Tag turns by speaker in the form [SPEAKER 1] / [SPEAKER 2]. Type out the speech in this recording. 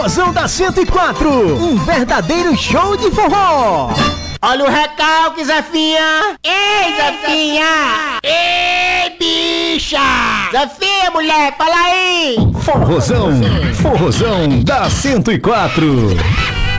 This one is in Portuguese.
[SPEAKER 1] Forrozão da 104, um verdadeiro show de forró.
[SPEAKER 2] Olha o recalque, Zefinha! Ei, Zefinha! Ei, bicha! Zefinha, mulher, fala aí!
[SPEAKER 1] Forrozão da 104.